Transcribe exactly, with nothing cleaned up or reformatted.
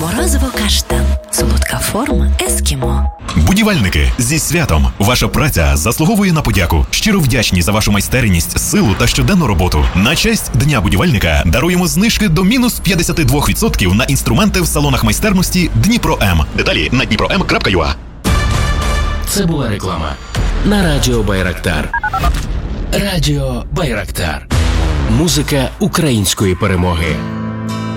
Морозиво каштан. Солодка форма ескімо. Будівельники, зі святом! Ваша праця заслуговує на подяку. Щиро вдячні за вашу майстерність, силу та щоденну роботу. На честь Дня будівельника даруємо знижки до мінус п'ятдесят два відсотки на інструменти в салонах майстерності Дніпро М. Деталі на дніпро ем крапка ю а. Це була реклама на Радіо Байрактар. Радіо Байрактар. Музика української перемоги.